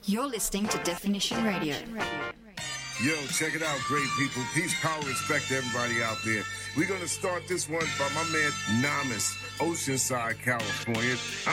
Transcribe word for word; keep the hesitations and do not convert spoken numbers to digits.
You're listening to Definition Radio. Yo, check it out, great people. Peace, power, respect to everybody out there. We're going to start this one by my man Namas, Oceanside, California.